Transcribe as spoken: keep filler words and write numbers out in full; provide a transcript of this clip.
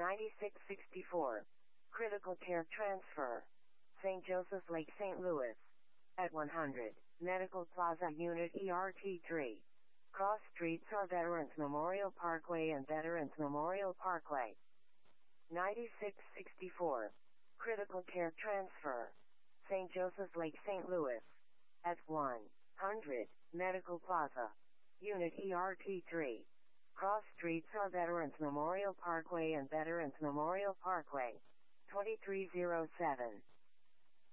ninety-six sixty-four. Critical Care Transfer. Saint Joseph's Lake, Saint Louis. At one hundred. Medical Plaza Unit E R T three. Cross streets are Veterans Memorial Parkway and Veterans Memorial Parkway. ninety-six sixty-four. Critical Care Transfer. Saint Joseph's Lake, Saint Louis. At one hundred. Medical Plaza. Unit E R T three. Cross streets are Veterans Memorial Parkway and Veterans Memorial Parkway. twenty-three oh seven.